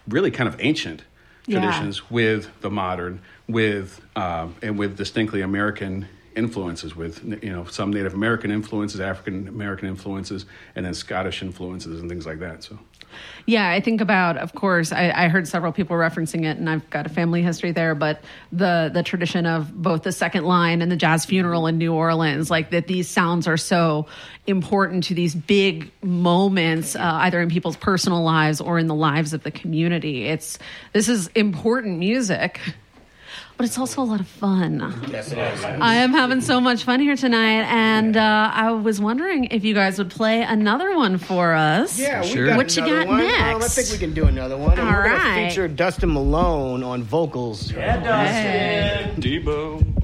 really kind of ancient traditions with the modern, and with distinctly American influences, with some Native American influences, African American influences, and then Scottish influences and things like that. So. Yeah, I think about, of course, I heard several people referencing it, and I've got a family history there, but the tradition of both the second line and the jazz funeral in New Orleans, like that these sounds are so important to these big moments, either in people's personal lives or in the lives of the community. This is important music. But it's also a lot of fun. Yes, it is. I am having so much fun here tonight, and I was wondering if you guys would play another one for us. Yeah, sure. What you got one. next? I think we can do another one. And All we're going right. to feature Dustin Malone on vocals. Yeah, Dustin. Debo.